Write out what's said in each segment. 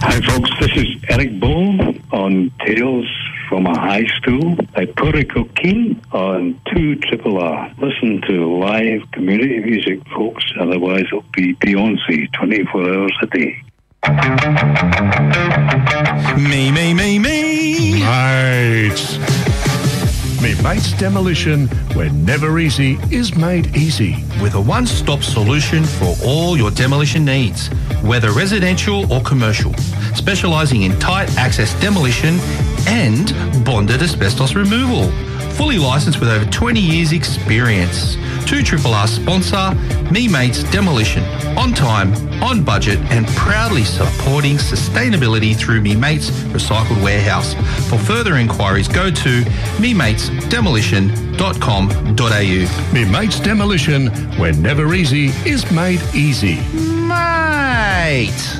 Hi folks, this is Eric Bull on Tales from a High Stool by Porrick O'Keen on 2RRR. Listen to live community music, folks, otherwise it'll be Beyonce 24 hours a day. Me. Mates. Me Mates Demolition, where never easy is made easy. With a one-stop solution for all your demolition needs, whether residential or commercial, specialising in tight access demolition and bonded asbestos removal. Fully licensed with over 20 years experience. 2RRR sponsor, Me Mates Demolition. On time, on budget and proudly supporting sustainability through Me Mates Recycled Warehouse. For further inquiries, go to mematesdemolition.com.au. Me Mates Demolition, where never easy is made easy. Mate!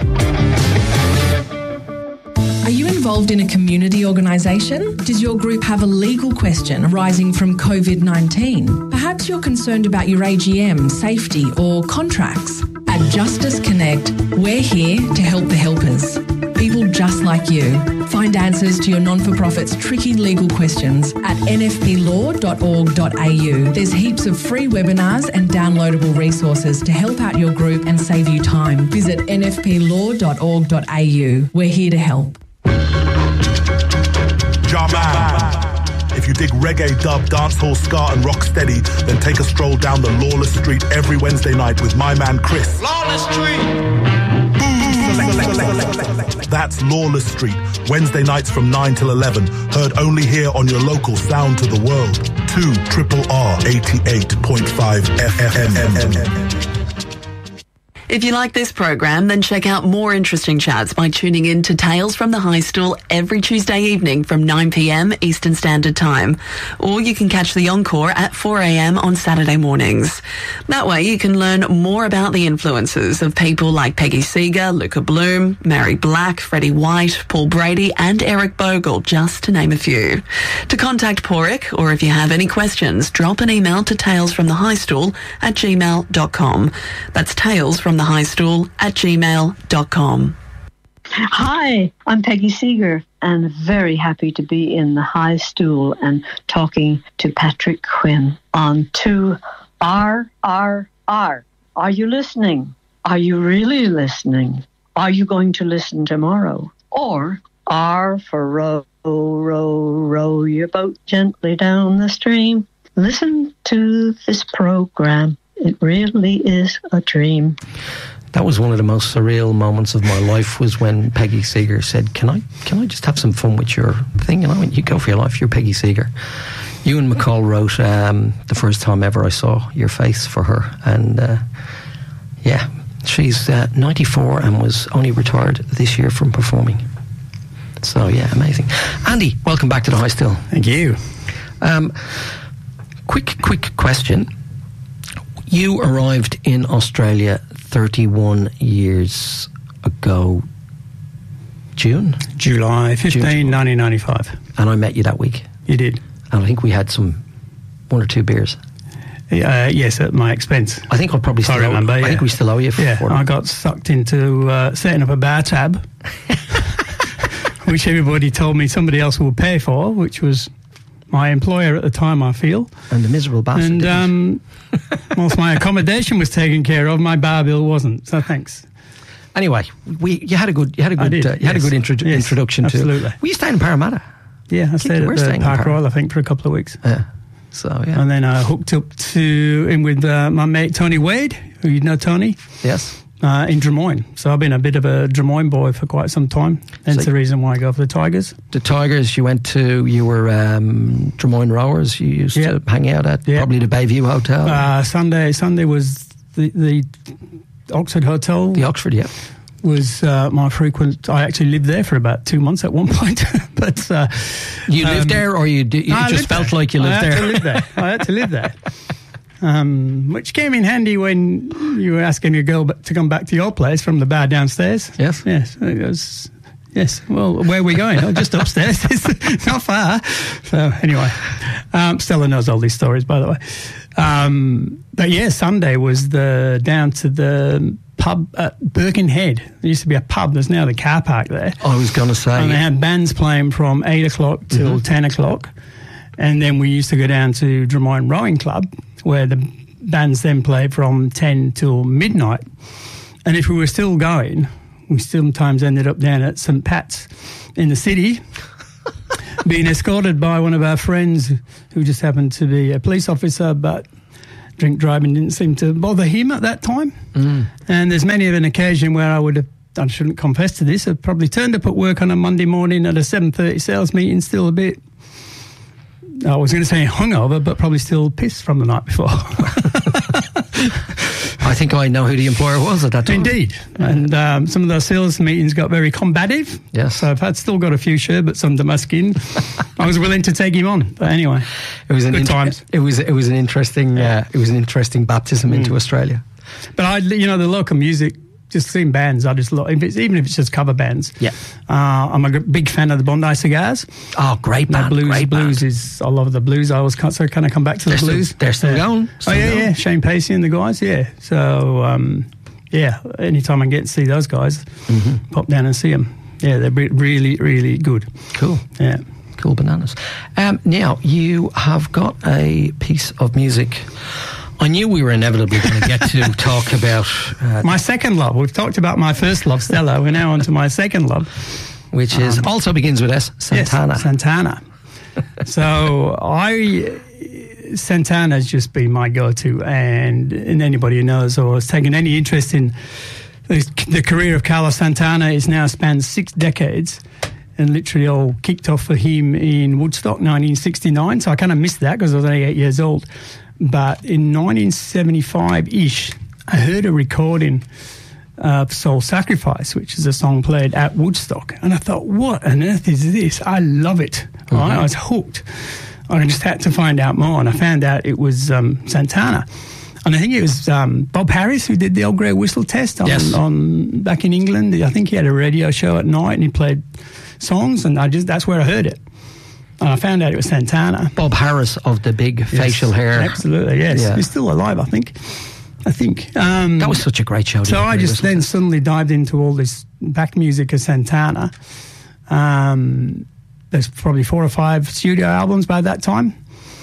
Are you involved in a community organisation? Does your group have a legal question arising from COVID-19? Perhaps you're concerned about your AGM, safety or contracts. At Justice Connect, we're here to help the helpers. People just like you. Find answers to your non-for-profit's tricky legal questions at nfplaw.org.au. There's heaps of free webinars and downloadable resources to help out your group and save you time. Visit nfplaw.org.au. We're here to help. Jaman. If you dig reggae, dub, dancehall, ska and rock steady, then take a stroll down the Lawless Street every Wednesday night with my man Chris. Lawless Street! That's Lawless Street, Wednesday nights from 9 till 11, heard only here on your local Sound to the World. 2RRR 88.5 FM. If you like this program, then check out more interesting chats by tuning in to Tales from the High Stool every Tuesday evening from 9 p.m. Eastern Standard Time. Or you can catch the encore at 4 a.m. on Saturday mornings. That way you can learn more about the influences of people like Peggy Seeger, Luca Bloom, Mary Black, Freddie White, Paul Brady and Eric Bogle, just to name a few. To contact Porrick, or if you have any questions, drop an email to talesfromthehighstool@gmail.com. That's talesfromthehighstool@gmail.com. Hi, I'm Peggy Seeger and very happy to be in the High Stool and talking to Patrick Quinn on 2RRR. Are you listening? Are you really listening? Are you going to listen tomorrow? Or R for row, row your boat gently down the stream. Listen to this program. It really is a dream. That was one of the most surreal moments of my life, was when Peggy Seeger said, can I just have some fun with your thing? You know, you go for your life, you're Peggy Seeger. Ewan McCall wrote the first time ever I saw your face for her. And yeah, she's 94 and was only retired this year from performing. So yeah, amazing. Andy, welcome back to the High Stool. Thank you. Quick question. You arrived in Australia 31 years ago, July 15, 1995. And I met you that week. You did. And I think we had one or two beers. Yes, at my expense. I think I'll probably still remember. I think we still owe you for it. I got sucked into setting up a bar tab, which everybody told me somebody else would pay for, which was my employer at the time, I feel. And the miserable bastard. And whilst my accommodation was taken care of, my bar bill wasn't. So thanks. Anyway, you had a good introduction absolutely. to. Were you staying in Parramatta? Yeah, I stayed at the Park Royal, I think, for a couple of weeks. Yeah. So yeah. And then I hooked up in with my mate Tony Wade, who you know Tony. Yes. In Drummoyne. So I've been a bit of a Drummoyne boy for quite some time. That's the reason why I go for the Tigers. The Tigers, you were Drummoyne Rowers. You used to hang out at probably the Bayview Hotel. Sunday was the Oxford Hotel. The Oxford, yeah. Was my frequent. I actually lived there for about 2 months at one point. But you lived there, or you just felt there. Like you lived there? I had to live there. Which came in handy when you were asking your girl to come back to your place from the bar downstairs. Yes. Yes. It was, yes. Well, where are we going? Oh, just upstairs. It's not far. So anyway, Stella knows all these stories, by the way. But yeah, Sunday was down to the pub at Birkenhead. There used to be a pub. There's now the car park there. I was going to say. And they had bands playing from 8 o'clock till 10 o'clock. And then we used to go down to Drummoyne Rowing Club, where the bands then played from 10 till midnight. And if we were still going, we sometimes ended up down at St. Pat's in the city, being escorted by one of our friends who just happened to be a police officer, but drink driving didn't seem to bother him at that time. And there's many of an occasion where I shouldn't confess to this, I've probably turned up at work on a Monday morning at a 7:30 sales meeting, still a bit, I was going to say hungover, but probably still pissed from the night before. I think I know who the employer was at that time. Indeed. And some of those sales meetings got very combative. Yes. So I've still got a few sherbets under my skin. I was willing to take him on. But anyway, it was good times. It was an interesting baptism into Australia. But the local music, just seeing bands, I just love, even if it's just cover bands. Yeah. I'm a big fan of the Bondi Cigars. Oh, great band. I love the blues. I always kind of come back to the blues. They're still going. Yeah. Shane Pacey and the guys, yeah. So, anytime I get to see those guys, pop down and see them. Yeah, they're really, really good. Cool. Yeah. Cool bananas. Now, you have got a piece of music. I knew we were inevitably going to get to talk about... my second love. We've talked about my first love, Stella. We're now on to my second love. Which is also begins with S, Santana. Yes, Santana. So Santana's just been my go-to, and anybody who knows or has taken any interest in the career of Carlos Santana is now spanned 6 decades, and literally all kicked off for him in Woodstock, 1969. So I kind of missed that because I was only 8 years old. But in 1975-ish, I heard a recording of Soul Sacrifice, which is a song played at Woodstock. And I thought, what on earth is this? I love it. Right? I was hooked. I just had to find out more. And I found out it was Santana. And I think it was Bob Harris who did the old grey whistle test on back in England. I think he had a radio show at night and he played songs. And that's where I heard it. And I found out it was Santana. Bob Harris of the big facial hair. Absolutely, yes. Yeah. He's still alive, I think. That was such a great show. So I just then suddenly dived into all this back music of Santana. There's probably 4 or 5 studio albums by that time.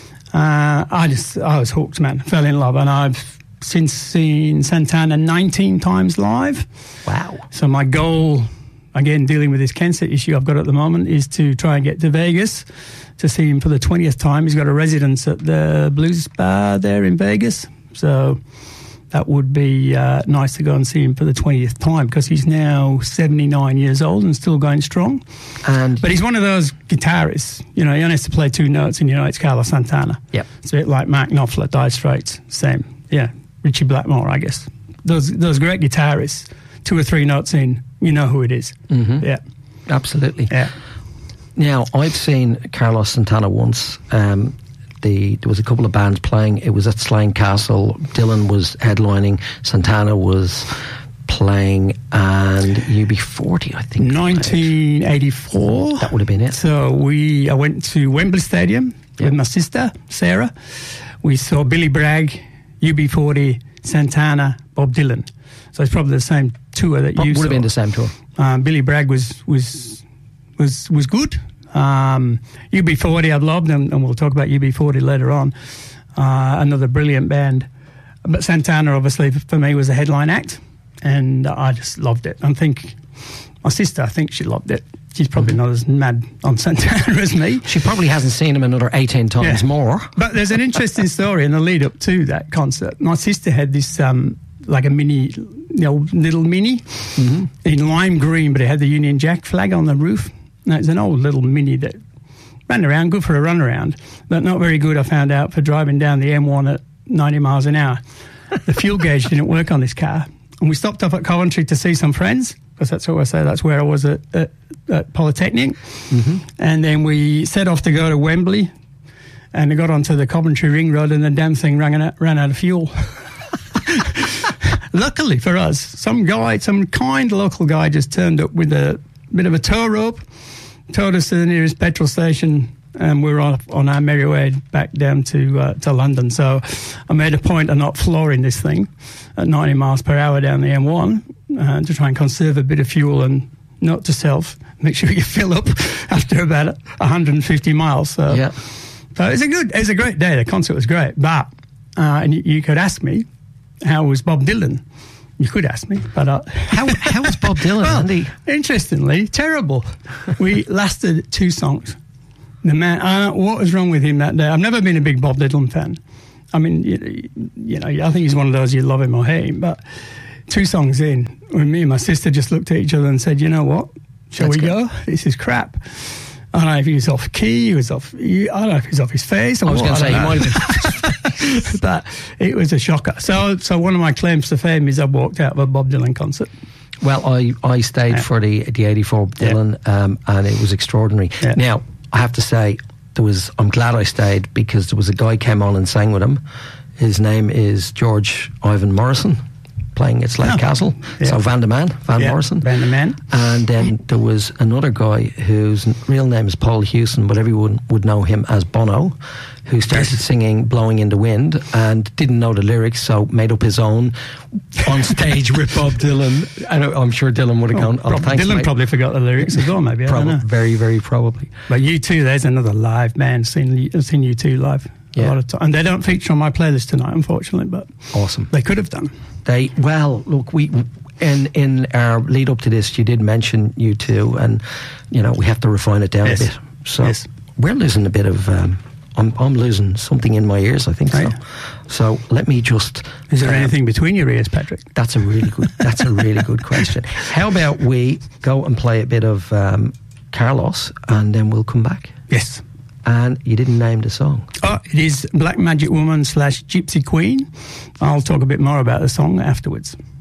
I was hooked, man. Fell in love. And I've since seen Santana 19 times live. Wow. So my goal... Again, dealing with this cancer issue I've got at the moment is to try and get to Vegas to see him for the 20th time. He's got a residence at the Blues Bar there in Vegas. So that would be nice to go and see him for the 20th time because he's now 79 years old and still going strong. But he's one of those guitarists. He only has to play 2 notes and it's Carlos Santana. Yep. It's a bit like Mark Knopfler, Dire Straits. Same. Yeah. Richie Blackmore, I guess. Those great guitarists, 2 or 3 notes in, you know who it is. Mm-hmm. Yeah. Absolutely. Yeah. Now, I've seen Carlos Santana once. There was a couple of bands playing. It was at Slane Castle. Dylan was headlining. Santana was playing, and UB40, I think. 1984. That would have been it. So I went to Wembley Stadium with my sister, Sarah. We saw Billy Bragg, UB40, Santana, Bob Dylan. So it's probably the same tour that you saw. Would have been the same tour. Billy Bragg was good. UB40 I've loved, and we'll talk about UB40 later on. Another brilliant band. But Santana, obviously, for me, was a headline act, and I just loved it. I think my sister, she loved it. She's probably not as mad on Santana as me. She probably hasn't seen him another 18 times more. But there's an interesting story in the lead up to that concert. My sister had this like a mini, little mini in lime green, but it had the Union Jack flag on the roof. Now, it's an old little mini that ran around, good for a run around, but not very good, I found out, for driving down the M1 at 90 miles an hour. The fuel gauge didn't work on this car. And we stopped off at Coventry to see some friends, because that's what I say, that's where I was at Polytechnic. Mm-hmm. And then we set off to go to Wembley, and I got onto the Coventry Ring Road, and the damn thing ran out of fuel. Luckily for us, some kind local guy just turned up with a bit of a tow rope, towed us to the nearest petrol station, and we're on our merry way back down to London. So I made a point of not flooring this thing at 90 miles per hour down the M1 to try and conserve a bit of fuel and note to self, make sure you fill up after about 150 miles. So it was a great day. The concert was great. But and you could ask me, how was Bob Dylan? You could ask me, but how was Bob Dylan, Andy? Interestingly, terrible. We lasted 2 songs. The man, what was wrong with him that day? I've never been a big Bob Dylan fan. I mean, you know, I think he's one of those you love him or hate him. But 2 songs in, when me and my sister just looked at each other and said, "You know what? Shall we go? This is crap." I don't know if he was off key. I don't know if he was off his face. I was going to say he might have been. But it was a shocker. So one of my claims to fame is I walked out of a Bob Dylan concert. Well, I stayed for the 84 Dylan, and it was extraordinary. Yeah. Now, I have to say, I'm glad I stayed because there was a guy came on and sang with him. His name is George Ivan Morrison, playing at Slade Castle. Yeah. So Van Morrison. Van der Man. And then there was another guy whose real name is Paul Hewson, but everyone would know him as Bono, who started singing Blowing in the Wind and didn't know the lyrics, so made up his own on stage with Bob Dylan. And I'm sure Dylan would have gone, thanks, Dylan mate. Probably forgot the lyrics as well, maybe. I don't know. Very, very probably. But U2, there's another live band. I've seen U2 live a lot of time. And they don't feature on my playlist tonight, unfortunately, but awesome. They could have done. Look, we in our lead up to this, you did mention U2, and you know we have to refine it down a bit. So we're losing a bit of. I'm losing something in my ears, I think so. So let me just. Is there anything between your ears, Patrick? That's a really good question. How about we go and play a bit of Carlos, and then we'll come back. Yes. And you didn't name the song. Oh, it is Black Magic Woman / Gypsy Queen. I'll talk a bit more about the song afterwards.